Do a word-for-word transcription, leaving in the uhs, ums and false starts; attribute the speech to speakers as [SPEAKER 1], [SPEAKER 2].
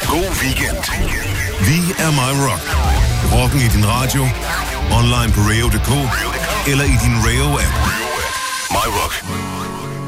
[SPEAKER 1] God weekend. Vi er My Rock. Rocken i din radio, online på radio punktum d k eller i din Radio-app. My Rock.